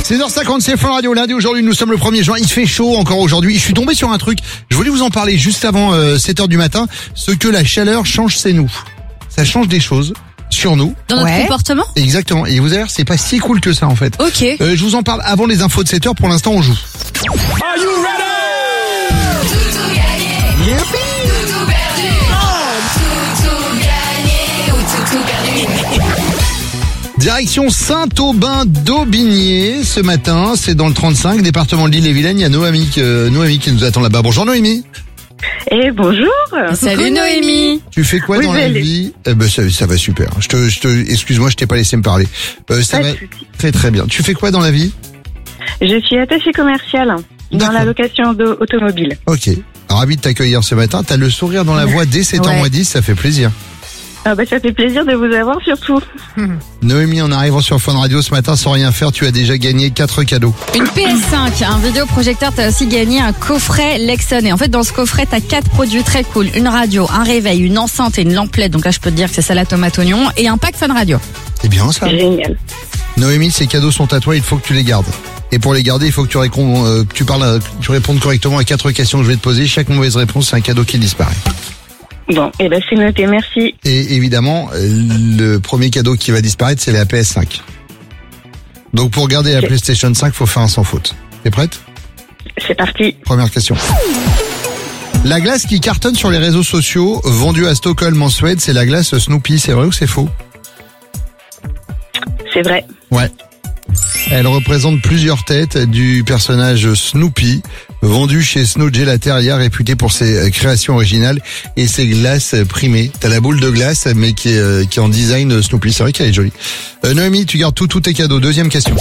16h50, c'est Fun Radio. Lundi, aujourd'hui, nous sommes le 1er juin. Il fait chaud encore aujourd'hui. Je suis tombé sur un truc. Je voulais vous en parler juste avant 7h du matin. Ce que la chaleur change, c'est nous. Ça change des choses sur nous. Dans notre comportement ? Exactement. Et vous allez voir, c'est pas si cool que ça, en fait. Ok. Je vous en parle avant les infos de 7h. Pour l'instant, on joue. Are you ready? Direction Saint-Aubin-d'Aubigné ce matin, c'est dans le 35, département de l'Ille-et-Vilaine. Il y a Noémie qui nous attend là-bas. Bonjour Noémie. Et bonjour. Salut Noémie. Tu fais quoi dans la vie ? Ça va super. Excuse-moi, je t'ai pas laissé me parler. Ça va très très bien. Tu fais quoi dans la vie ? Je suis attachée commerciale dans la location automobile. Ok. Ravi de t'accueillir ce matin. T'as le sourire dans la voix dès 7h10, ça fait plaisir. Ça fait plaisir de vous avoir surtout. Noémie, en arrivant sur Fun Radio ce matin sans rien faire, tu as déjà gagné 4 cadeaux. Une PS5, un vidéoprojecteur, t'as aussi gagné un coffret Lexon. Et en fait, dans ce coffret, t'as 4 produits très cool. Une radio, un réveil, une enceinte et une lampe LED. Donc là, je peux te dire que c'est salade tomate oignon. Et un pack Fun Radio. C'est bien ça. Génial. Noémie, ces cadeaux sont à toi, il faut que tu les gardes. Et pour les garder, il faut que tu répondes correctement à 4 questions que je vais te poser. Chaque mauvaise réponse, c'est un cadeau qui disparaît. Bon, c'est noté, merci. Et évidemment, le premier cadeau qui va disparaître, c'est la PS5. Donc pour garder la PlayStation 5, faut faire un sans faute. T'es prête ? C'est parti. Première question. La glace qui cartonne sur les réseaux sociaux, vendue à Stockholm en Suède, c'est la glace Snoopy. C'est vrai ou c'est faux ? C'est vrai. Ouais. Elle représente plusieurs têtes du personnage Snoopy, vendu chez Snow Gelateria, réputé pour ses créations originales et ses glaces primées. T'as la boule de glace, mais qui est en design Snoopy. C'est vrai qu'elle est jolie. Noémie, tu gardes tous tes cadeaux. Deuxième question.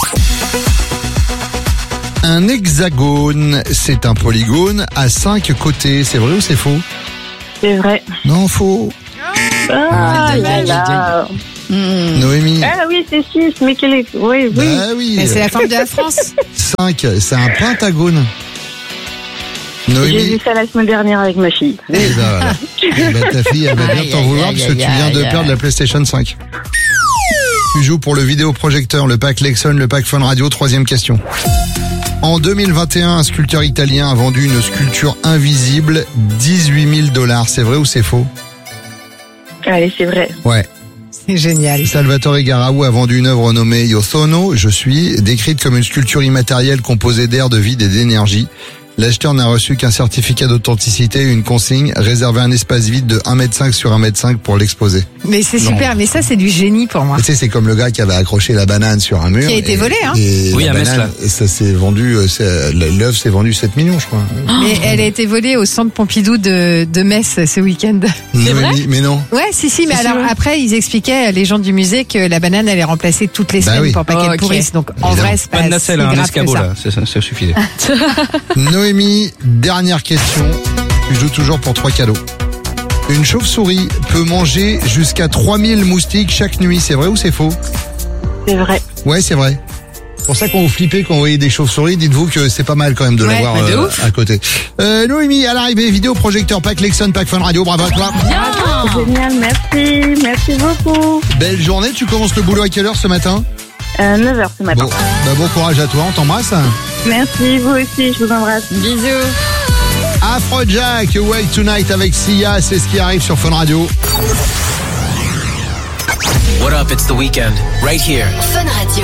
Un hexagone, c'est un polygone à 5 côtés. C'est vrai ou c'est faux ? C'est vrai. Non, faux. Ah là là. Noémie. Ah oui, c'est 6, mais quel est... Oui. Bah oui. Mais c'est la forme de la France. 5, c'est un pentagone. Noémie. J'ai vu ça la semaine dernière avec ma fille. Et voilà. Ta fille, elle va bien t'en vouloir parce que tu viens de perdre la PlayStation 5. Tu joues pour le vidéoprojecteur, le pack Lexon, le pack Fun Radio. Troisième question. En 2021, un sculpteur italien a vendu une sculpture invisible, $18 000. C'est vrai ou c'est faux ? Allez, c'est vrai. Ouais. C'est génial. Salvatore Garau a vendu une œuvre nommée Io Sono, je suis, décrite comme une sculpture immatérielle composée d'air, de vide et d'énergie. L'acheteur n'a reçu qu'un certificat d'authenticité et une consigne, réserver un espace vide de 1,5 m sur 1,5 m pour l'exposer. Mais c'est super, mais ça c'est du génie pour moi. Tu sais, c'est comme le gars qui avait accroché la banane sur un mur. Qui a été volé, hein. Et oui, la à Metz, banane, ça s'est vendu, l'œuvre s'est vendue 7 millions, je crois. Mais elle a été volée au centre Pompidou de Metz ce week-end. C'est vrai ? Mais non. Ouais, si, mais alors après ils expliquaient, les gens du musée, que la banane allait remplacer toutes les semaines pour pas qu'elle pourrisse. Donc en vrai, c'est pas de nacelle, si un grave escabeau que ça. là, ça suffit. Noémie, dernière question. Tu joues toujours pour 3 cadeaux. Une chauve-souris peut manger jusqu'à 3000 moustiques chaque nuit. C'est vrai ou c'est faux ? C'est vrai. Ouais, c'est vrai. C'est pour ça qu'on vous flippez quand vous voyez des chauves-souris. Dites-vous que c'est pas mal quand même de l'avoir à côté. Noémie, à l'arrivée, vidéoprojecteur, pack Lexon, pack Fun Radio. Bravo à toi. Génial, merci beaucoup. Belle journée. Tu commences le boulot à quelle heure ce matin ? 9h ce matin. Bon courage à toi. On t'embrasse. Merci, vous aussi, je vous embrasse. Bisous. Afrojack, Awake Tonight avec Sia, c'est ce qui arrive sur Fun Radio. What up, it's The Weeknd, right here. Fun Radio.